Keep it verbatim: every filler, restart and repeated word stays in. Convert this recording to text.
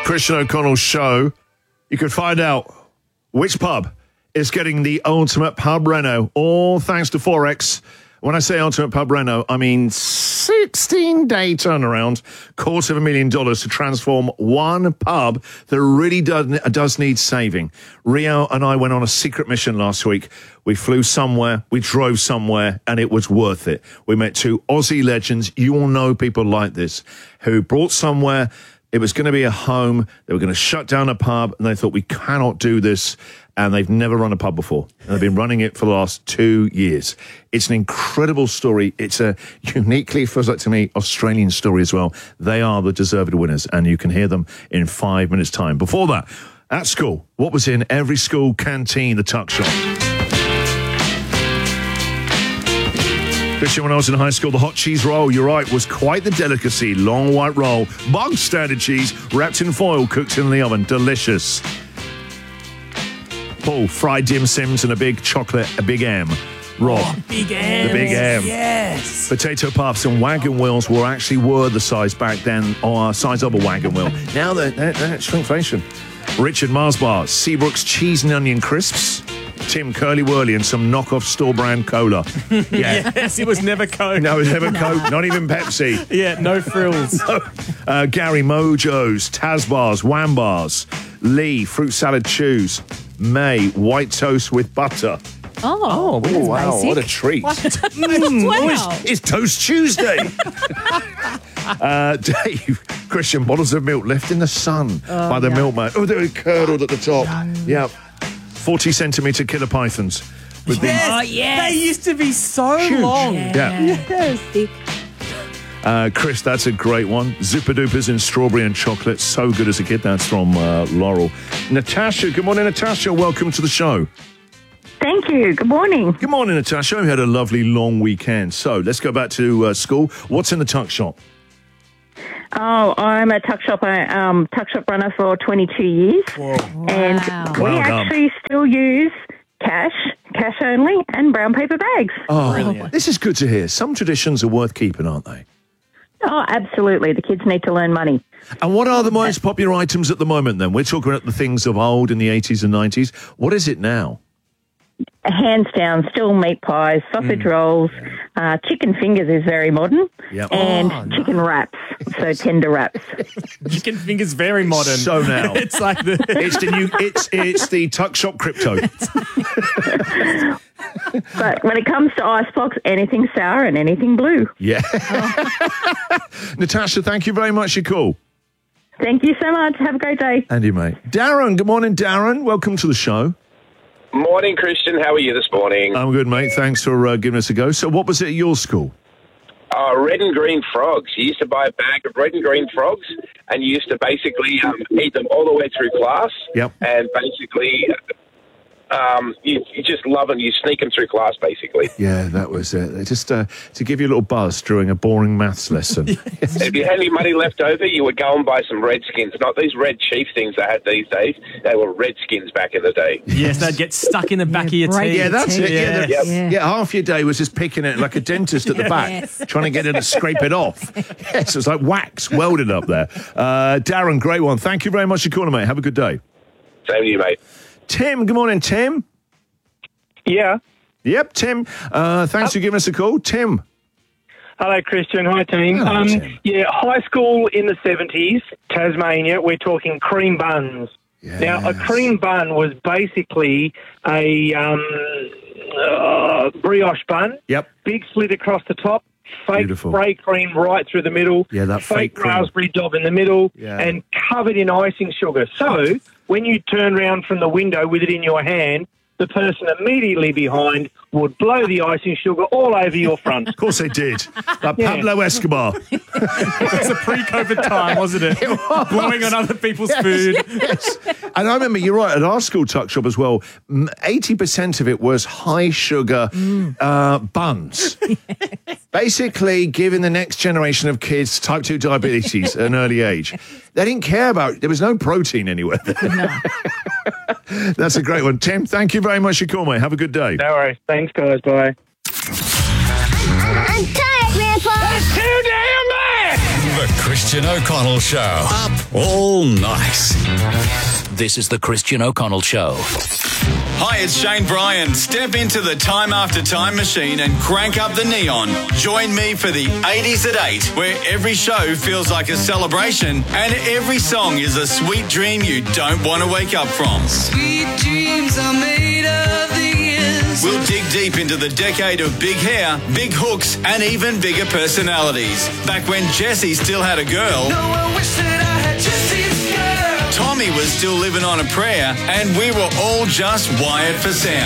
Christian O'Connell's show, you can find out which pub is getting the ultimate pub reno, all thanks to Forex. When I say ultimate pub reno, I mean sixteen-day turnaround, quarter of a million dollars to transform one pub that really does, does need saving. Rio and I went on a secret mission last week. We flew somewhere, we drove somewhere, and it was worth it. We met two Aussie legends. You all know people like this, who brought somewhere. It was going to be a home. They were going to shut down a pub, and they thought, we cannot do this. And they've never run a pub before. And they've been running it for the last two years. It's an incredible story. It's a uniquely, feels like to me, Australian story as well. They are the deserved winners, and you can hear them in five minutes' time. Before that, at school, what was in every school canteen? The tuck shop. Christian, when I was in high school, the hot cheese roll, you're right, was quite the delicacy. Long white roll, bog standard cheese, wrapped in foil, cooked in the oven. Delicious. Paul, fried dim sims and a big chocolate, a big M. Rob. Oh, big M. The big M. Yes. Potato puffs and wagon wheels were actually were the size back then, or size of a wagon wheel. Now they're, they're, they're shrinkflation. Richard Mars Bar, Seabrook's cheese and onion crisps. Tim Curly Whirly and some knockoff store brand cola. Yeah. Yes, it was never Coke. No, it was never Coke, not even Pepsi. Yeah, no frills. No. Uh, Gary Mojo's, Taz Bars, Wham Bars, Lee, Fruit Salad Chews, May, White Toast with Butter. Oh, Oh, wow, basic. what a treat. Mm, wow. It's, it's Toast Tuesday. uh, Dave, Christian, bottles of milk left in the sun Oh, by the yeah. milkman. Oh, they were curdled at the top. Yeah. forty centimetre killer pythons. With Yes. Oh, yes. They used to be so Huge. long. Yeah. Yes. the... Uh, Chris, that's a great one. Zupa Dupas in strawberry and chocolate. So good as a kid. That's from uh, Laurel. Natasha, good morning, Natasha. Welcome to the show. Thank you. Good morning. Good morning, Natasha. We had a lovely long weekend. So let's go back to uh, school. What's in the tuck shop? Oh, I'm a tuck shop, um, tuck shop runner for twenty-two years. And Wow. we Well done. actually still use cash, cash only, and brown paper bags. Oh, Brilliant. this is good to hear. Some traditions are worth keeping, aren't they? Oh, absolutely. The kids need to learn money. And what are the most popular items at the moment, then? We're talking about the things of old in the eighties and nineties. What is it now? Hands down, still meat pies, sausage rolls, uh, chicken fingers is very modern, Yep. and Oh, chicken wraps, so tender wraps. Chicken fingers very modern. So now. It's like the... It's the new. It's it's the tuck shop crypto. But when it comes to icebox, anything sour and anything blue. Yeah. Natasha, thank you very much. You're cool. Thank you so much. Have a great day. And you, mate. Darren, good morning, Darren. Welcome to the show. Morning, Christian. How are you this morning? I'm good, mate. Thanks for uh, giving us a go. So what was it at your school? Uh, red and green frogs. You used to buy a bag of red and green frogs, and you used to basically um, eat them all the way through class. Yep. And basically, um, you, you just love them. You sneak them through class, basically. Yeah, that was it. Just uh, to give you a little buzz during a boring maths lesson. If you had any money left over, you would go and buy some Redskins. Not these red chief things they had these days. They were Redskins back in the day. Yes, they'd get stuck in the back Yeah, of your break teeth. Yeah, that's it. Yeah, Yeah. the- Yeah. yeah, half your day was just picking it like a dentist at the back, Yes. trying to get it to scrape it off. Yes, it was like wax welded up there. Uh, Darren, great one. Thank you very much for calling, mate. Have a good day. Same to you, mate. Tim, good morning, Tim. Yeah. Yep, Tim. Uh, thanks for giving us a call. Tim. Hello, Christian. Hi, team. Hello, um, Tim. Yeah, high school in the seventies, Tasmania, we're talking cream buns. Now, a Yes. cream bun was basically a um, uh, brioche bun, Yep. big slit across the top, fake Beautiful. spray cream right through the middle, Yeah, that fake cream. raspberry dob in the middle, Yeah. and covered in icing sugar. So, when you turn round from the window with it in your hand, the person immediately behind would blow the icing sugar all over your front. Of course they did. Like Yeah. Pablo Escobar. It was a pre-COVID time, wasn't it? Blowing on other people's food. Yes. And I remember, you're right, at our school tuck shop as well, m- eighty percent of it was high sugar uh, buns. Basically giving the next generation of kids type two diabetes at an early age. They didn't care about, there was no protein anywhere there. That's a great one. Tim, thank you very much for your call, mate. Have a good day. No worries. Thanks, guys. Bye. I'm tired, Grandpa. Too damn bad! The Christian O'Connell Show. Up all night. This is The Christian O'Connell Show. Hi, it's Shane Bryan. Step into the Time After Time machine and crank up the neon. Join me for the eighties at eight, where every show feels like a celebration and every song is a sweet dream you don't want to wake up from. Sweet dreams are made of these. We'll dig deep into the decade of big hair, big hooks, and even bigger personalities. Back when Jessie still had a girl. No, I wish that I had Jessie's girl. Tommy was still living on a prayer, and we were all just wired for sound.